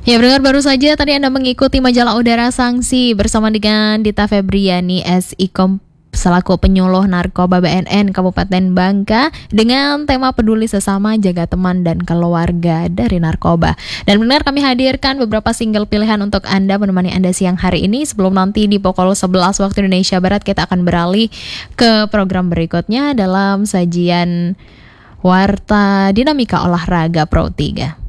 Ya, pendengar, baru saja tadi Anda mengikuti majalah Udara Sanksi bersama dengan Dita Febriani SIKOM selaku penyuluh narkoba BNN Kabupaten Bangka dengan tema peduli sesama, jaga teman dan keluarga dari narkoba. Dan benar, kami hadirkan beberapa single pilihan untuk Anda menemani Anda siang hari ini. Sebelum nanti di pukul 11 waktu Indonesia Barat kita akan beralih ke program berikutnya dalam sajian Warta Dinamika Olahraga Pro 3.